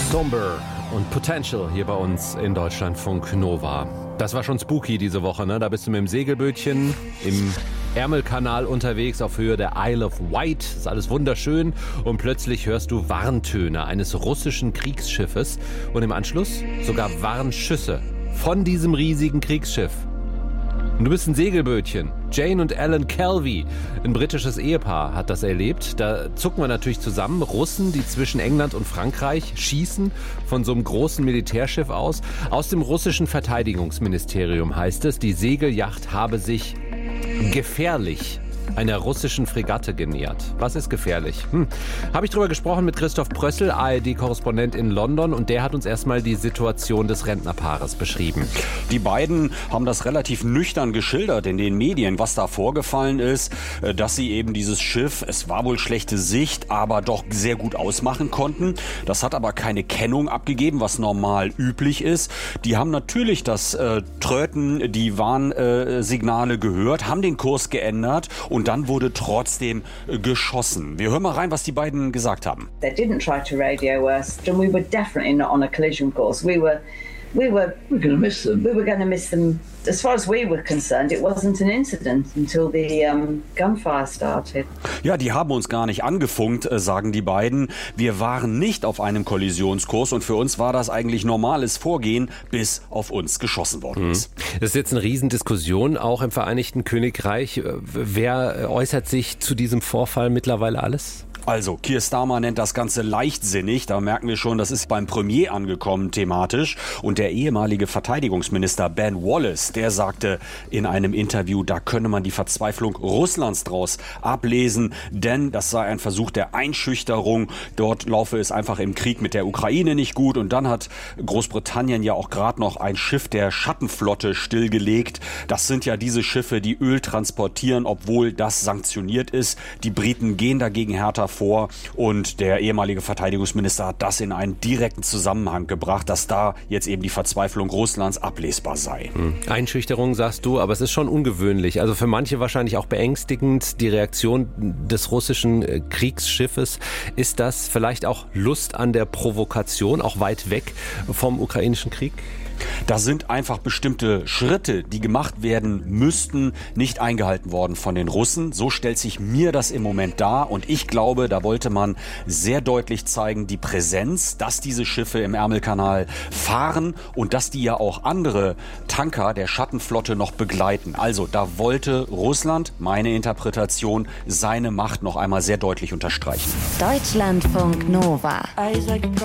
Somber und Potential hier bei uns in Deutschlandfunk Nova. Das war schon spooky diese Woche, ne? Da bist du mit dem Segelbötchen im Ärmelkanal unterwegs auf Höhe der Isle of Wight. Das ist alles wunderschön. Und plötzlich hörst du Warntöne eines russischen Kriegsschiffes und im Anschluss sogar Warnschüsse von diesem riesigen Kriegsschiff. Und du bist ein Segelbötchen. Jane und Alan Kelvey, ein britisches Ehepaar, hat das erlebt. Da zucken wir natürlich zusammen. Russen, die zwischen England und Frankreich schießen von so einem großen Militärschiff aus. Aus dem russischen Verteidigungsministerium heißt es, die Segelyacht habe sich gefährlich einer russischen Fregatte genähert. Was ist gefährlich? Habe ich drüber gesprochen mit Christoph Prössl, ARD-Korrespondent in London, und der hat uns erstmal die Situation des Rentnerpaares beschrieben. Die beiden haben das relativ nüchtern geschildert in den Medien, was da vorgefallen ist, dass sie eben dieses Schiff, es war wohl schlechte Sicht, aber doch sehr gut ausmachen konnten. Das hat aber keine Kennung abgegeben, was normal üblich ist. Die haben natürlich das Tröten, die Warnsignale gehört, haben den Kurs geändert und dann wurde trotzdem geschossen. Wir hören mal rein, was die beiden gesagt haben. They didn't try to radio us, and we were definitely not on a collision course. We were going to miss them. We were going to miss them. As far as we were concerned, it wasn't an incident until the gunfire started. Ja, die haben uns gar nicht angefunkt, sagen die beiden. Wir waren nicht auf einem Kollisionskurs und für uns war das eigentlich normales Vorgehen, bis auf uns geschossen worden ist. Das ist jetzt eine Riesendiskussion, auch im Vereinigten Königreich. Wer äußert sich zu diesem Vorfall mittlerweile alles? Also, Keir Starmer nennt das Ganze leichtsinnig. Da merken wir schon, das ist beim Premier angekommen thematisch. Und der ehemalige Verteidigungsminister Ben Wallace, der sagte in einem Interview, da könne man die Verzweiflung Russlands draus ablesen, denn das sei ein Versuch der Einschüchterung. Dort laufe es einfach im Krieg mit der Ukraine nicht gut. Und dann hat Großbritannien ja auch gerade noch ein Schiff der Schattenflotte stillgelegt. Das sind ja diese Schiffe, die Öl transportieren, obwohl das sanktioniert ist. Die Briten gehen dagegen härter vor und der ehemalige Verteidigungsminister hat das in einen direkten Zusammenhang gebracht, dass da jetzt eben die Verzweiflung Russlands ablesbar sei. Einschüchterung sagst du, aber es ist schon ungewöhnlich. Also für manche wahrscheinlich auch beängstigend, die Reaktion des russischen Kriegsschiffes. Ist das vielleicht auch Lust an der Provokation, auch weit weg vom ukrainischen Krieg? Da sind einfach bestimmte Schritte, die gemacht werden müssten, nicht eingehalten worden von den Russen. So stellt sich mir das im Moment dar. Und ich glaube, da wollte man sehr deutlich zeigen, die Präsenz, dass diese Schiffe im Ärmelkanal fahren und dass die ja auch andere Tanker der Schattenflotte noch begleiten. Also da wollte Russland, meine Interpretation, seine Macht noch einmal sehr deutlich unterstreichen. Deutschlandfunk Nova.